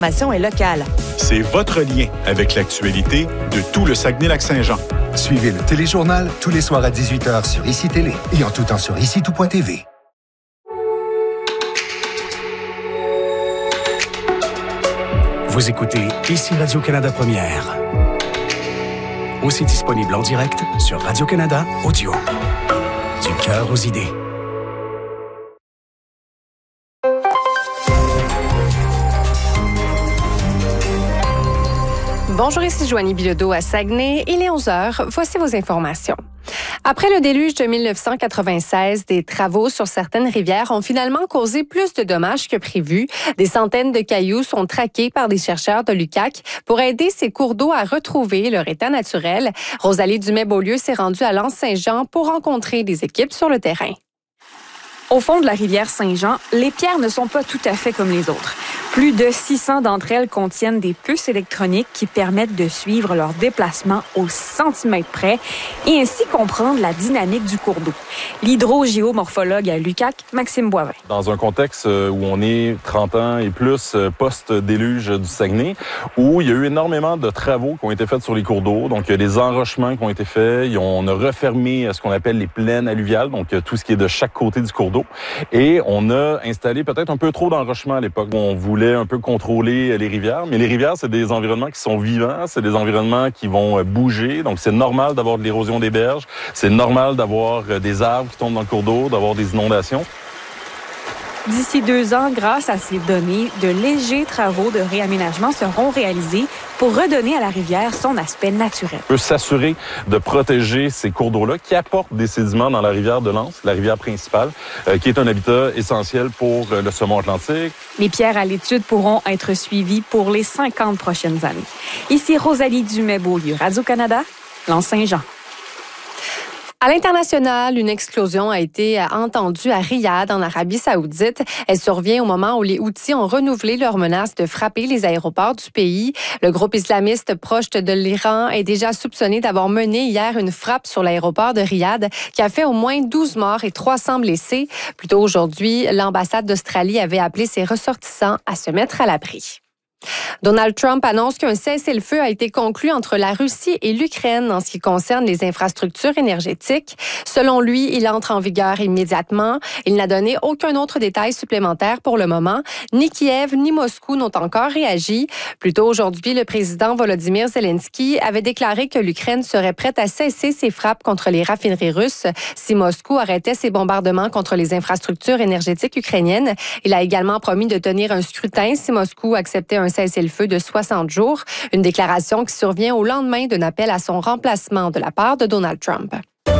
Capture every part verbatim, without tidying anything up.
L'information est locale. C'est votre lien avec l'actualité de tout le Saguenay-Lac-Saint-Jean. Suivez le téléjournal tous les soirs à dix-huit heures sur Ici Télé et en tout temps sur ici tout point t v. Vous écoutez Ici Radio-Canada Première. Aussi disponible en direct sur Radio-Canada Audio. Du cœur aux idées. Bonjour, ici Joanie Bilodeau à Saguenay. Il est onze heures. Voici vos informations. Après le déluge de mille neuf cent quatre-vingt-seize, des travaux sur certaines rivières ont finalement causé plus de dommages que prévu. Des centaines de cailloux sont traqués par des chercheurs de l'U Q A C pour aider ces cours d'eau à retrouver leur état naturel. Rosalie Dumais-Beaulieu s'est rendue à l'Anse-Saint-Jean pour rencontrer des équipes sur le terrain. Au fond de la rivière Saint-Jean, les pierres ne sont pas tout à fait comme les autres. Plus de six cents d'entre elles contiennent des puces électroniques qui permettent de suivre leur déplacement au centimètre près et ainsi comprendre la dynamique du cours d'eau. L'hydrogéomorphologue à l'U Q A C, Maxime Boivin. Dans un contexte où on est trente ans et plus post-déluge du Saguenay, où il y a eu énormément de travaux qui ont été faits sur les cours d'eau. Donc, il y a des enrochements qui ont été faits. On a refermé ce qu'on appelle les plaines alluviales, donc tout ce qui est de chaque côté du cours d'eau. Et on a installé peut-être un peu trop d'enrochements à l'époque. On voulait un peu contrôler les rivières, mais les rivières, c'est des environnements qui sont vivants, c'est des environnements qui vont bouger, donc c'est normal d'avoir de l'érosion des berges, c'est normal d'avoir des arbres qui tombent dans le cours d'eau, d'avoir des inondations. D'ici deux ans, grâce à ces données, de légers travaux de réaménagement seront réalisés pour redonner à la rivière son aspect naturel. On peut s'assurer de protéger ces cours d'eau-là qui apportent des sédiments dans la rivière de l'Anse, la rivière principale, euh, qui est un habitat essentiel pour euh, le saumon atlantique. Les pierres à l'étude pourront être suivies pour les cinquante prochaines années. Ici Rosalie Dumais-Beaulieu, Radio-Canada, l'Anse-Saint-Jean. À l'international, une explosion a été entendue à Riyad, en Arabie saoudite. Elle survient au moment où les Houthis ont renouvelé leur menace de frapper les aéroports du pays. Le groupe islamiste proche de l'Iran est déjà soupçonné d'avoir mené hier une frappe sur l'aéroport de Riyad qui a fait au moins douze morts et trois cents blessés. Plus tôt aujourd'hui, l'ambassade d'Australie avait appelé ses ressortissants à se mettre à l'abri. Donald Trump annonce qu'un cessez-le-feu a été conclu entre la Russie et l'Ukraine en ce qui concerne les infrastructures énergétiques. Selon lui, il entre en vigueur immédiatement. Il n'a donné aucun autre détail supplémentaire pour le moment. Ni Kiev ni Moscou n'ont encore réagi. Plus tôt aujourd'hui, le président Volodymyr Zelensky avait déclaré que l'Ukraine serait prête à cesser ses frappes contre les raffineries russes si Moscou arrêtait ses bombardements contre les infrastructures énergétiques ukrainiennes. Il a également promis de tenir un scrutin si Moscou acceptait un cessez-le-feu de soixante jours, une déclaration qui survient au lendemain d'un appel à son remplacement de la part de Donald Trump.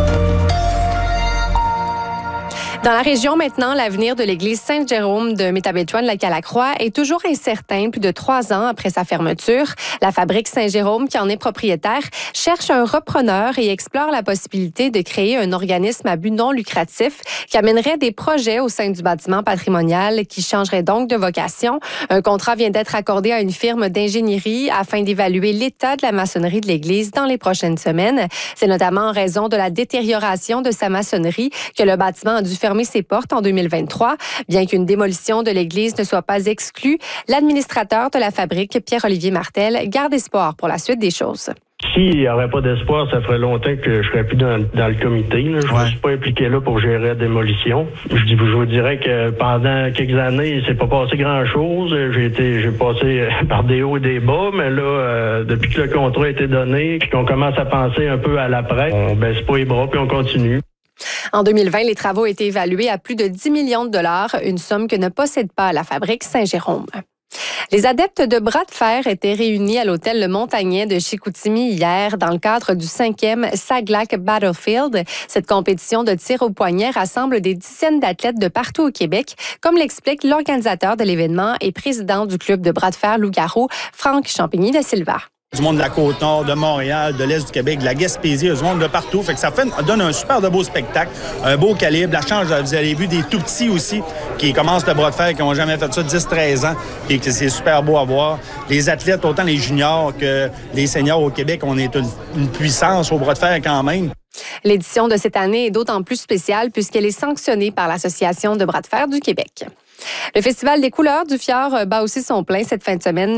Dans la région, maintenant, l'avenir de l'église Saint-Jérôme de Métabetchouan-Lac-à-la-Croix est toujours incertain plus de trois ans après sa fermeture. La fabrique Saint-Jérôme, qui en est propriétaire, cherche un repreneur et explore la possibilité de créer un organisme à but non lucratif qui amènerait des projets au sein du bâtiment patrimonial qui changerait donc de vocation. Un contrat vient d'être accordé à une firme d'ingénierie afin d'évaluer l'état de la maçonnerie de l'église dans les prochaines semaines. C'est notamment en raison de la détérioration de sa maçonnerie que le bâtiment a dû fermer ses portes en deux mille vingt-trois. Bien qu'une démolition de l'église ne soit pas exclue, l'administrateur de la fabrique, Pierre-Olivier Martel, garde espoir pour la suite des choses. S'il n'y aurait pas d'espoir, ça ferait longtemps que je serais plus dans, dans le comité. Là. Je ne ouais. me suis pas impliqué là pour gérer la démolition. Je, je vous dirais que pendant quelques années, il s'est pas passé grand-chose. J'ai été, j'ai passé par des hauts et des bas, mais là, euh, depuis que le contrat a été donné, puis qu'on commence à penser un peu à l'après, on baisse pas les bras puis on continue. En deux mille vingt, les travaux ont été évalués à plus de dix millions de dollars, une somme que ne possède pas la fabrique Saint-Jérôme. Les adeptes de bras de fer étaient réunis à l'hôtel Le Montagnet de Chicoutimi hier dans le cadre du cinquième Saglac Battlefield. Cette compétition de tir au poignet rassemble des dizaines d'athlètes de partout au Québec, comme l'explique l'organisateur de l'événement et président du club de bras de fer Loup-Garou, Franck Champigny da Silva. Du monde de la Côte-Nord, de Montréal, de l'Est du Québec, de la Gaspésie, du monde de partout. Fait que ça fait, donne un super de beau spectacle, un beau calibre. La chance, vous avez vu des tout petits aussi qui commencent le bras de fer, qui n'ont jamais fait ça dix treize ans, et que c'est super beau à voir. Les athlètes, autant les juniors que les seniors au Québec, on est une, une puissance au bras de fer quand même. L'édition de cette année est d'autant plus spéciale puisqu'elle est sanctionnée par l'Association de bras de fer du Québec. Le Festival des couleurs du Fjord bat aussi son plein cette fin de semaine.